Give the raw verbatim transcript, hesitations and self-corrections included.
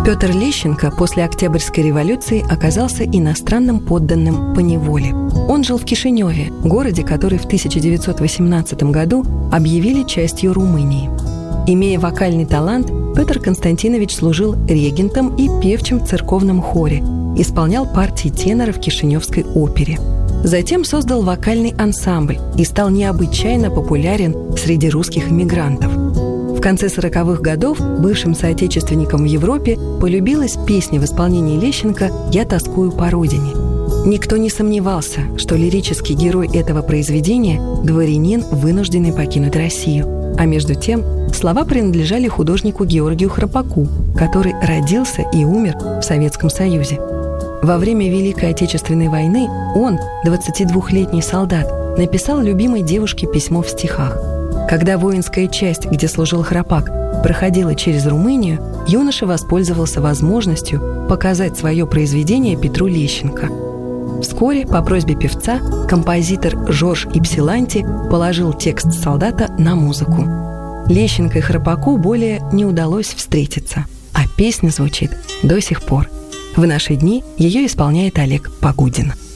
Петр Лещенко после Октябрьской революции оказался иностранным подданным по неволе. Он жил в Кишиневе, городе, который в тысяча девятьсот восемнадцатом году объявили частью Румынии. Имея вокальный талант, Петр Константинович служил регентом и певчим в церковном хоре, исполнял партии тенора в Кишиневской опере. Затем создал вокальный ансамбль и стал необычайно популярен среди русских эмигрантов. В конце сороковых годов бывшим соотечественникам в Европе полюбилась песня в исполнении Лещенко «Я тоскую по родине». Никто не сомневался, что лирический герой этого произведения – дворянин, вынужденный покинуть Россию. А между тем, слова принадлежали художнику Георгию Храпаку, который родился и умер в Советском Союзе. Во время Великой Отечественной войны он, двадцатидвухлетний солдат, написал любимой девушке письмо в стихах. Когда воинская часть, где служил Храпак, проходила через Румынию, юноша воспользовался возможностью показать свое произведение Петру Лещенко. Вскоре, по просьбе певца, композитор Жорж Ипсиланти положил текст солдата на музыку. Лещенко и Храпаку более не удалось встретиться, а песня звучит до сих пор. В наши дни ее исполняет Олег Погудин.